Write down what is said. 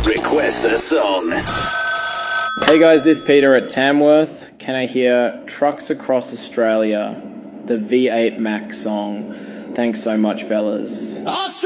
Request a song. Hey guys, this is Peter at Tamworth. Can I hear Trucks Across Australia, the V8 Max song? Thanks so much, fellas.